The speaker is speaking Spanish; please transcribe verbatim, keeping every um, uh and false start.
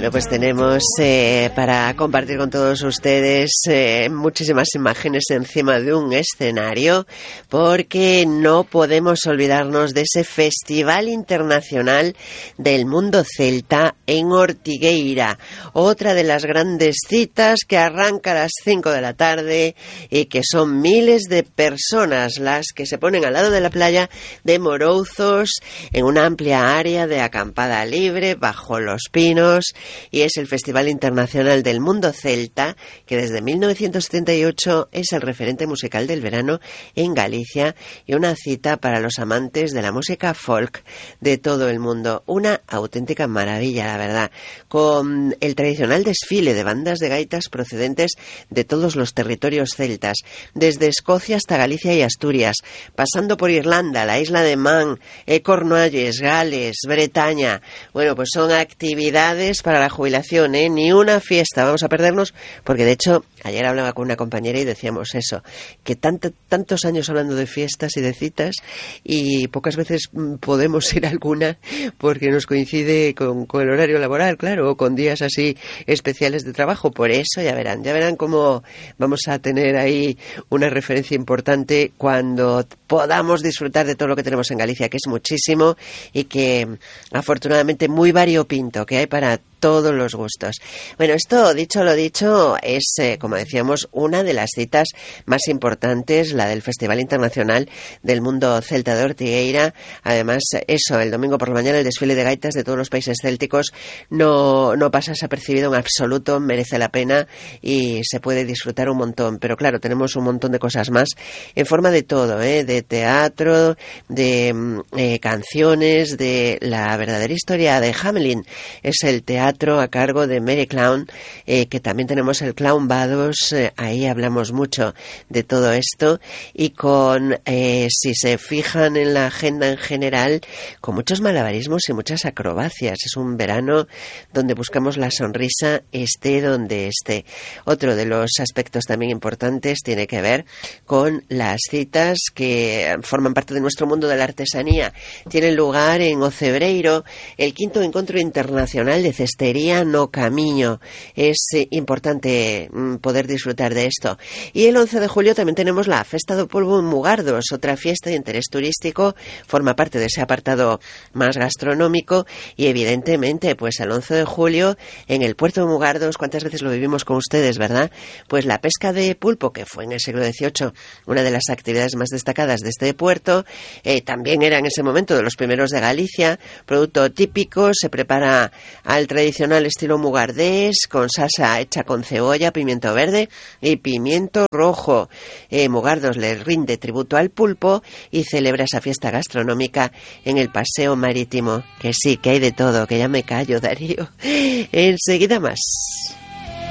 Bueno, pues tenemos eh, para compartir con todos ustedes eh, muchísimas imágenes encima de un escenario, porque no podemos olvidarnos de ese Festival Internacional del Mundo Celta en Ortigueira, otra de las grandes citas que arranca a las cinco de la tarde y que son miles de personas las que se ponen al lado de la playa de Morouzos en una amplia área de acampada libre bajo los pinos. Y es el Festival Internacional del Mundo Celta, que desde mil novecientos setenta y ocho es el referente musical del verano en Galicia y una cita para los amantes de la música folk de todo el mundo. Una auténtica maravilla, la verdad, con el tradicional desfile de bandas de gaitas procedentes de todos los territorios celtas, desde Escocia hasta Galicia y Asturias, pasando por Irlanda, la isla de Man, eh, Cornualles, Gales, Bretaña. Bueno, pues son actividades para la jubilación, ¿eh? Ni una fiesta vamos a perdernos, porque de hecho ayer hablaba con una compañera y decíamos eso, que tanto, tantos años hablando de fiestas y de citas y pocas veces podemos ir a alguna porque nos coincide con, con el horario laboral, claro, o con días así especiales de trabajo. Por eso ya verán, ya verán cómo vamos a tener ahí una referencia importante cuando podamos disfrutar de todo lo que tenemos en Galicia, que es muchísimo y que afortunadamente muy variopinto, que hay para todos los gustos. Bueno, esto, dicho lo dicho, es, eh, como decíamos, una de las citas más importantes, la del Festival Internacional del Mundo Celta de Ortigueira. Además, eso, el domingo por la mañana, el desfile de gaitas de todos los países célticos no, no pasa desapercibido en absoluto, merece la pena y se puede disfrutar un montón. Pero claro, tenemos un montón de cosas más en forma de todo, ¿eh? De teatro, de eh, canciones, de la verdadera historia de Hamelin. Es el teatro a cargo de Mary Clown, eh, que también tenemos el Clown Vados, eh, ahí hablamos mucho de todo esto y con, eh, si se fijan en la agenda en general, con muchos malabarismos y muchas acrobacias. Es un verano donde buscamos la sonrisa esté donde esté. Otro de los aspectos también importantes tiene que ver con las citas que forman parte de nuestro mundo de la artesanía. Tienen lugar en Ocebreiro, el quinto encuentro internacional de cestería no camiño. Es eh, importante mm, poder disfrutar de esto. Y el once de julio también tenemos la Festa do Polvo en Mugardos, otra fiesta de interés turístico, forma parte de ese apartado más gastronómico y evidentemente pues el once de julio en el puerto de Mugardos, cuántas veces lo vivimos con ustedes, ¿verdad? Pues la pesca de pulpo, que fue en el siglo dieciocho una de las actividades más destacadas de este puerto, eh, también era en ese momento de los primeros de Galicia, producto típico, se prepara al tradicional estilo mugardés, con salsa hecha con cebolla, pimiento verde y pimiento rojo. Eh, Mugardos le rinde tributo al pulpo y celebra esa fiesta gastronómica en el paseo marítimo. Que sí, que hay de todo, que ya me callo, Darío. Enseguida más.